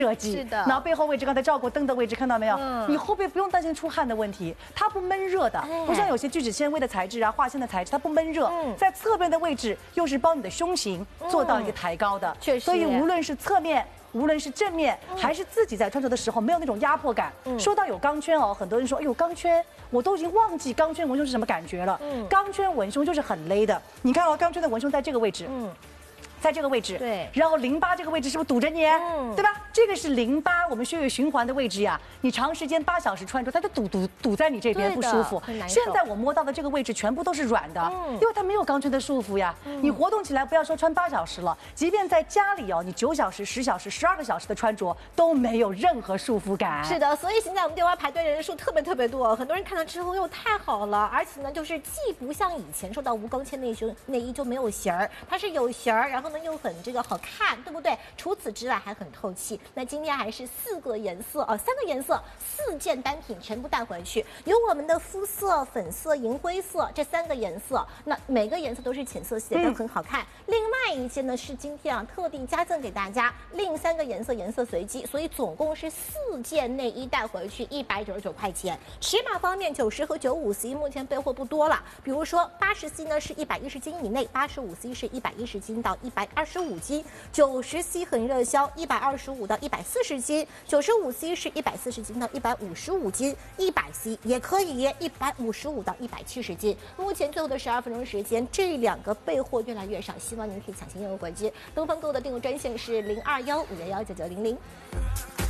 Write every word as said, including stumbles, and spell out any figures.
设计， 是的。 然后背后位置，刚才照过灯的位置，看到没有？ 嗯， 你后背不用担心出汗的问题，它不闷热的， 哎、 不像有些聚酯纤维的材质啊、化纤的材质，它不闷热。嗯，在侧边的位置又是帮你的胸型做到一个抬高的， 确实。 所以无论是侧面。 无论是正面还是自己在穿着的时候，没有那种压迫感。嗯、说到有钢圈哦，很多人说，哎呦钢圈，我都已经忘记钢圈文胸是什么感觉了。嗯，钢圈文胸就是很勒的。你看哦，钢圈的文胸在这个位置。嗯。 在这个位置， 对， 然后淋巴这个位置是不是堵着你？嗯，对吧？这个是淋巴，我们血液循环的位置呀。你长时间八小时穿着，它就堵堵堵在你这边，不舒服。 很难受。 现在我摸到的这个位置全部都是软的，嗯，因为它没有钢圈的束缚呀。嗯、你活动起来，不要说穿八小时了，即便在家里哦，你九小时、十小时、十二个小时的穿着都没有任何束缚感。 是的，所以现在我们电话排队人数特别特别多，很多人看到之后又太好了，而且呢，就是既不像以前说到无钢纤内胸内衣就没有型儿，它是有型儿，然后呢又很这个。 好看，对不对？除此之外还很透气。那今天还是四个颜色哦，三个颜色，四件单品全部带回去。有我们的肤色、粉色、银灰色这三个颜色，那每个颜色都是浅色系的，都很好看。嗯、另外一件呢是今天啊特地加赠给大家，另三个颜色颜色随机，所以总共是四件内衣带回去，一百九十九块钱。尺码方面，九十和九五 C 目前备货不多了，比如说八十 C 呢是一百一十斤以内，八十五 C 是一百一十斤到一百二十五斤。 九十 C 很热销，一百二十五到一百四十斤；九十五 C 是一百四十斤到一百五十五斤，一百 C 也可以，一百五十五到一百七十斤。目前最后的十二分钟时间，这两个备货越来越少，希望您可以抢先拥有关机。东方购的订购专线是零二幺五幺幺九九零零。